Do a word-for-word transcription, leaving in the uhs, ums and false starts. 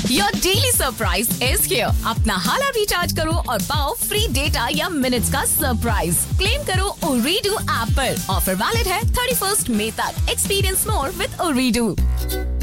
Your daily surprise is here. अपना हाला recharge करो और पाओ फ्री डेटा या मिनट्स का सरप्राइज। क्लेम करो Ooredoo ऐप पर। ऑफर वैलिड है थर्टी फर्स्ट मई तक। Experience more with Ooredoo.